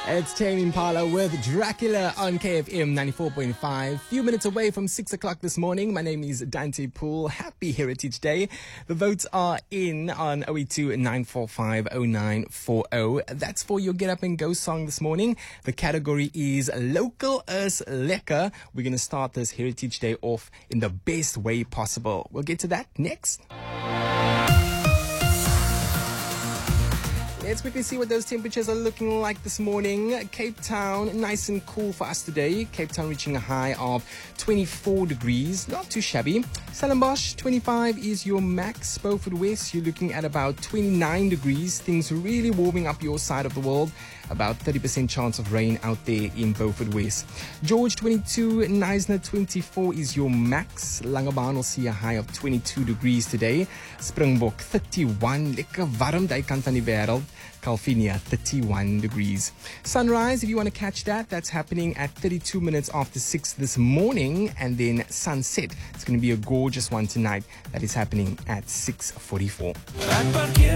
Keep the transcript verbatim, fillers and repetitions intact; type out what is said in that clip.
It's Tame Impala with Dracula on K F M ninety-four point five. Few minutes away from six o'clock this morning. My name is Dante Poole. Happy Heritage Day. The votes are in on zero eight two nine four five zero nine four zero. That's for your Get Up and Go song this morning. The category is Local is Lekker. We're going to start this Heritage Day off in the best way possible. We'll get to that next. Let's quickly see what those temperatures are looking like this morning. Cape Town, nice and cool for us today. Cape Town reaching a high of twenty-four degrees. Not too shabby. Stellenbosch, twenty-five is your max. Beaufort West, you're looking at about twenty-nine degrees. Things really warming up your side of the world. About thirty percent chance of rain out there in Beaufort West. George, twenty-two. Knysna, twenty-four is your max. Langebaan will see a high of twenty-two degrees today. Springbok, thirty-one. Lekker warm daai kant van die wêreld. Calvinia, thirty-one degrees. Sunrise, if you want to catch that, that's happening at thirty-two minutes after six this morning. And then sunset, it's going to be a gorgeous one tonight. That is happening at six forty-four.